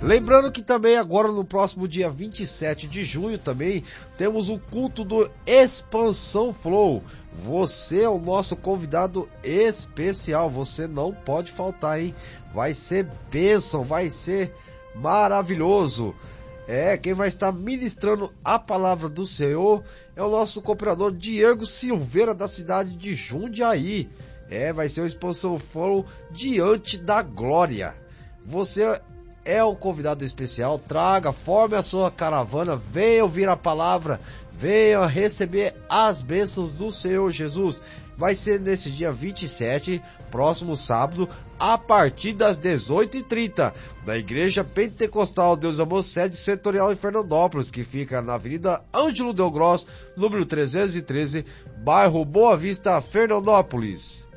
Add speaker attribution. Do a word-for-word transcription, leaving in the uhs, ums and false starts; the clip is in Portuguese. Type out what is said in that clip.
Speaker 1: Lembrando que também agora no próximo dia vinte e sete de junho também temos o culto do Expansão Flow. Você é o nosso convidado especial, você não pode faltar, hein? Vai ser bênção, vai ser maravilhoso. É, quem vai estar ministrando a palavra do Senhor é o nosso cooperador Diego Silveira, da cidade de Jundiaí. É, vai ser o Expansão Flow Diante da Glória. Você é o convidado especial, traga, forme a sua caravana, venha ouvir a palavra, venha receber as bênçãos do Senhor Jesus. Vai ser nesse dia vinte e sete, próximo sábado, a partir das dezoito e trinta, da Igreja Pentecostal Deus Amor, sede setorial em Fernandópolis, que fica na Avenida Ângelo Del Gross, número trezentos e treze, bairro Boa Vista, Fernandópolis.